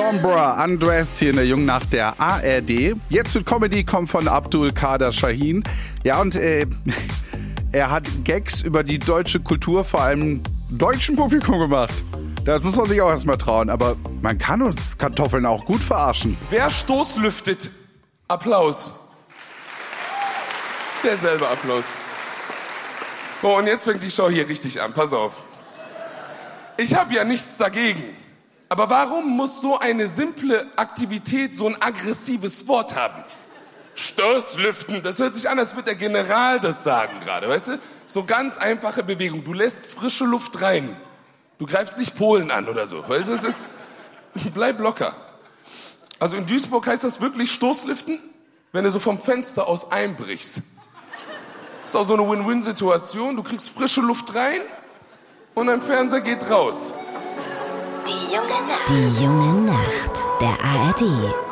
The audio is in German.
Sombra, Undressed hier in der Jungen Nacht der ARD. Jetzt wird Comedy, kommt von Abdul Kader Shahin. Ja, und er hat Gags über die deutsche Kultur vor allem deutschen Publikum gemacht. Das muss man sich auch erstmal trauen, aber man kann uns Kartoffeln auch gut verarschen. Wer stoßlüftet? Applaus. Derselbe Applaus. So, und jetzt fängt die Show hier richtig an. Pass auf. Ich habe ja nichts dagegen. Aber warum muss so eine simple Aktivität so ein aggressives Wort haben? Stoßlüften, das hört sich an, als würde der General das sagen gerade, weißt du? So ganz einfache Bewegung. Du lässt frische Luft rein. Du greifst nicht Polen an oder so. Weißt du, bleib locker. Also in Duisburg heißt das wirklich Stoßlüften, wenn du so vom Fenster aus einbrichst. Das ist auch so eine Win-Win-Situation. Du kriegst frische Luft rein und dein Fernseher geht raus. Die junge Nacht der ARD.